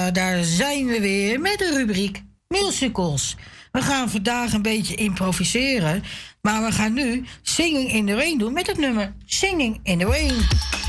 daar zijn we weer met de rubriek Musicals. We gaan vandaag een beetje improviseren, maar we gaan nu Singing in the Rain doen met het nummer Singing in the Rain.